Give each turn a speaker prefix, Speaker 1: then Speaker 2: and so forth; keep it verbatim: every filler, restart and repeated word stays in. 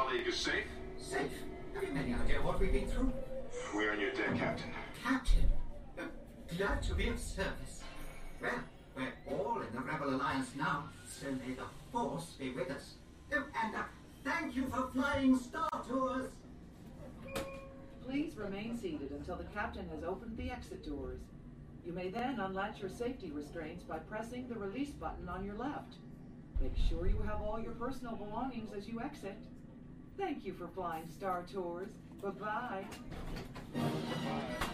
Speaker 1: colleague is safe?
Speaker 2: Safe? Have you any idea what we've been through?
Speaker 1: We're on your deck, Captain.
Speaker 2: Captain? Uh, glad to be of service. Well, we're all in the Rebel Alliance now, so may the Force be with us. Oh, and uh, thank you for flying Star Tours.
Speaker 3: Please remain seated until the captain has opened the exit doors. You may then unlatch your safety restraints by pressing the release button on your left. Make sure you have all your personal belongings as you exit. Thank you for flying Star Tours. Bye-bye.